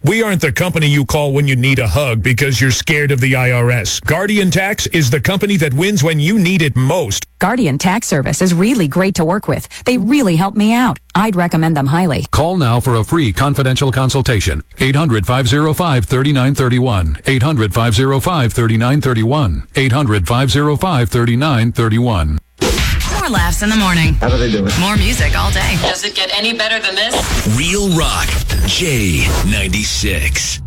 We aren't the company you call when you need a hug because you're scared of the IRS. Guardian Tax is the company that wins when you need it most. Guardian Tax Service is really great to work with. They really help me out. I'd recommend them highly. Call now for a free confidential consultation. 800-505-3931. 800-505-3931. 800-505-3931. More laughs in the morning. How do they do it? More music all day. Does it get any better than this? Real Rock J96.